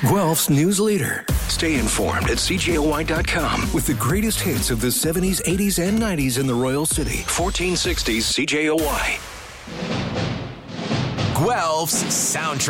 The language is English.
Guelph's news leader. Stay informed at CJOY.com with the greatest hits of the 70s, 80s, and 90s in the Royal City. 1460 CJOY. Guelph's Soundtrack.